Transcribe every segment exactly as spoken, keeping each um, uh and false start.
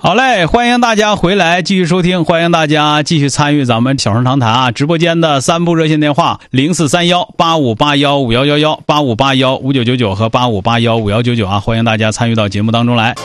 好嘞，欢迎大家回来继续收听，欢迎大家继续参与咱们小声长谈啊！直播间的三部热线电话零四三幺八五八幺五幺幺幺、八五八幺五九九九和八五八幺五幺九九啊，欢迎大家参与到节目当中来。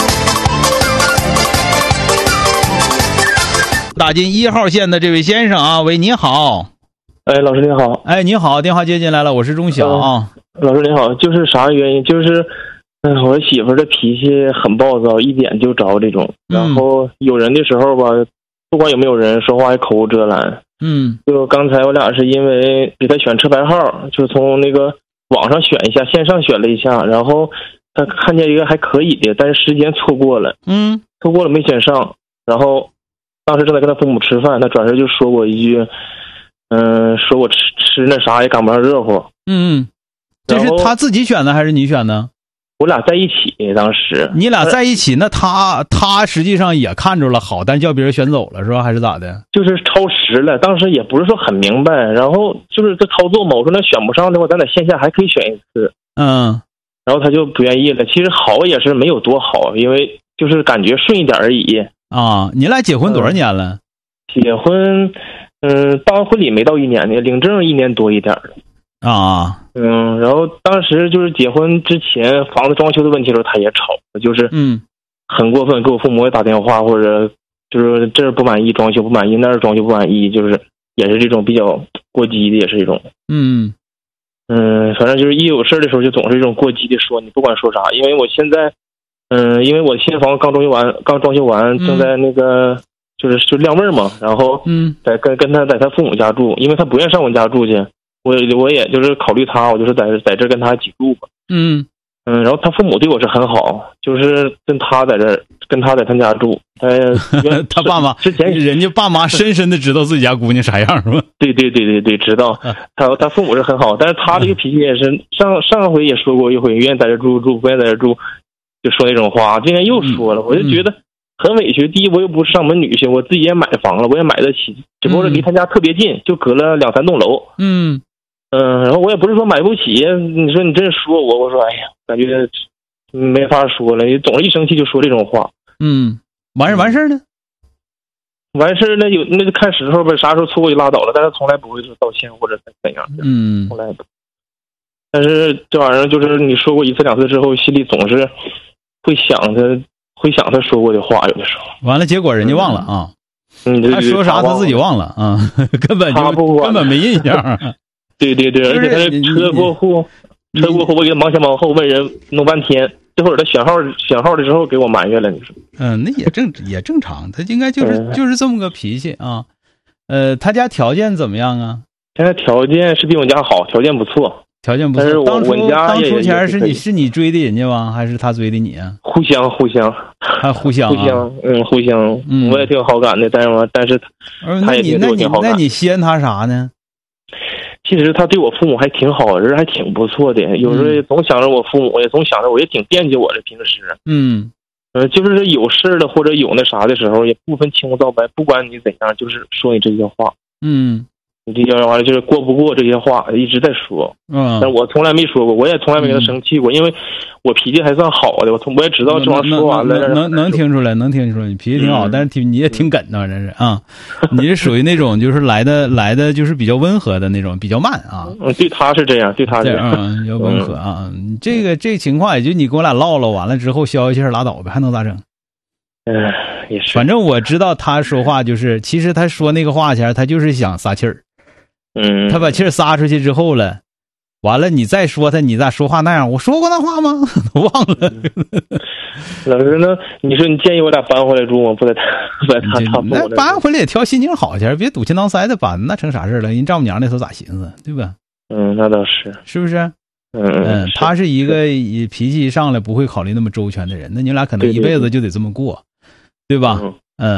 打进一号线的这位先生啊，喂，你好。 哎，老师你好。 哎，你好，电话接进来了，我是钟晓啊、 呃。老师你好，就是啥原因？就是。嗯，我媳妇的脾气很暴躁，一点就着这种。然后有人的时候吧，不管有没有人，说话也口无遮拦。 嗯， 就刚才我俩是因为给他选车牌号，就从那个网上选一下，线上选了一下，然后他看见一个还可以的，但是时间错过了， 嗯， 错过了没选上。然后当时正在跟他父母吃饭，他转身就说过一句，嗯，说我吃吃那啥也赶不上热乎。 嗯，这是他自己选的还是你选的？ 我俩在一起，当时你俩在一起，那他他实际上也看着了好，但叫别人选走了是吧？还是咋的？ 就是超时了，当时也不是说很明白，然后就是这操作嘛，我说那选不上的话，咱在线下还可以选一次。 嗯，然后他就不愿意了。其实好也是没有多好，因为就是感觉顺一点而已。 啊，你俩结婚多少年了？ 嗯、结婚，嗯，办婚礼没到一年呢，领证一年多一点了。 啊， 嗯，然后当时就是结婚之前房子装修的问题的时候，他也吵，就是嗯，很过分，给我父母也打电话，或者就是这儿不满意装修不满意，那儿装修不满意，就是也是这种比较过激的，也是一种，嗯嗯，反正就是一有事的时候就总是这种过激的说，你不管说啥，因为我现在，嗯，因为我新房刚装修完，刚装修完，正在那个就是就晾味儿嘛，然后嗯，在跟跟他在他父母家住，因为他不愿上我家住去。我我也就是考虑他，我就是在在这跟他一起住吧。嗯嗯，然后他父母对我是很好，就是跟他在这跟他在他家住。他他爸妈之前人家爸妈深深的知道自己家姑娘啥样是吧？ 对对对对对，知道。他他父母是很好，但是他这个脾气也是上上回也说过一回，愿意在这住住，不愿意在这住，就说那种话。今天又说了，我就觉得很委屈。第一，我又不是上门女婿，我自己也买房了，我也买得起，只不过是离他家特别近，就隔了两三栋楼。嗯。嗯，然后我也不是说买不起，你说你真说我，我说哎呀，感觉没法说了，你总是一生气就说这种话。嗯， 完事完事呢？ 完事呢有那就看时候呗，啥时候错过就拉倒了，但是从来不会说道歉或者怎样。嗯，从来不。但是这玩意儿就是你说过一次两次之后，心里总是会想他，会想他说过的话，有的时候。 完了，结果人家忘了啊。 嗯， 他说啥他自己忘了啊，根本就根本没印象。 对对对，而且他车过户，车过户我给他忙前忙后问人弄半天，最后他选号选号的时候给我埋怨了，你说？ 嗯，那也正也正常，他应该就是、嗯、就是这么个脾气啊。呃，他家条件怎么样啊？ 他家条件是比我家好，条件不错， 条件不错。 但是我当初我家当初前是你是你追的人家吗？还是他追的你啊？ 互相互相， 还互相、啊、 互相，嗯，互相，嗯，我也挺有好感的，但是我但是他也对我挺好感。 那你稀罕他啥呢？ 其实他对我父母还挺好，人还挺不错的。有时候也总想着我父母，也总想着我，也挺惦记我的。平时，嗯，呃，就是有事了或者有那啥的时候，也不分青红皂白，不管你怎样，就是说你这些话。嗯，你这些话就是过不过这些话，一直在说。嗯，但我从来没说过，我也从来没跟他生气过，因为我脾气还算好的。我从我也知道这玩意说完了， 能能能听出来，能听出来，你脾气挺好，嗯、但是挺你也挺梗的，真是啊。你是属于那种就是来的来的就是比较温和的那种，比较慢啊。 嗯，对他是这样，对他是这样， 嗯，比较温和啊。嗯、这个这个情况也就你跟我俩唠唠完了之后消一气拉倒呗，还能咋整？ 嗯，也是。 反正我知道他说话就是，其实他说那个话前，他就是想撒气儿。 嗯， 他把气儿撒出去之后了，完了你再说他，你咋说话那样？我说过那话吗？忘了。 老师呢？你说你建议我俩搬回来住吗？不在他，不在他他那搬回来也挑心情好些，别赌气囊塞的搬，那成啥事了？人丈母娘那头咋寻思，对吧？ 嗯，那倒是， 是不是？ 嗯嗯，他是一个脾气一上来不会考虑那么周全的人，那你俩可能一辈子就得这么过，对吧？ 嗯